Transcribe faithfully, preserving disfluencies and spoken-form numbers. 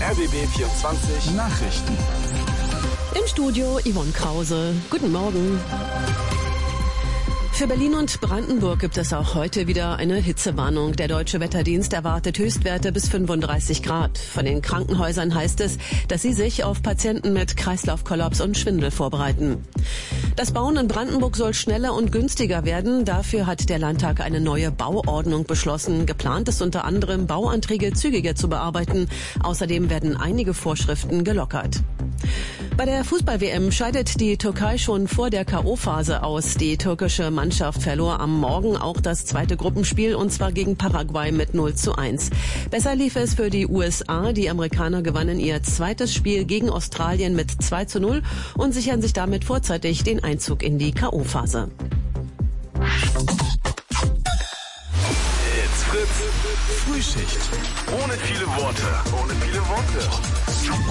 R B B vierundzwanzig Nachrichten. Im Studio Yvonne Krause. Guten Morgen. Für Berlin und Brandenburg gibt es auch heute wieder eine Hitzewarnung. Der Deutsche Wetterdienst erwartet Höchstwerte bis fünfunddreißig Grad. Von den Krankenhäusern heißt es, dass sie sich auf Patienten mit Kreislaufkollaps und Schwindel vorbereiten. Das Bauen in Brandenburg soll schneller und günstiger werden. Dafür hat der Landtag eine neue Bauordnung beschlossen. Geplant ist unter anderem, Bauanträge zügiger zu bearbeiten. Außerdem werden einige Vorschriften gelockert. Bei der Fußball-W M scheidet die Türkei schon vor der K O-Phase aus. Die türkische Mannschaft verlor am Morgen auch das zweite Gruppenspiel, und zwar gegen Paraguay mit null zu eins. Besser lief es für die U S A. Die Amerikaner gewannen ihr zweites Spiel gegen Australien mit zwei zu null und sichern sich damit vorzeitig den Einzug in die K O-Phase. It's Fritz. Frühschicht. Ohne viele Worte. Ohne viele Worte.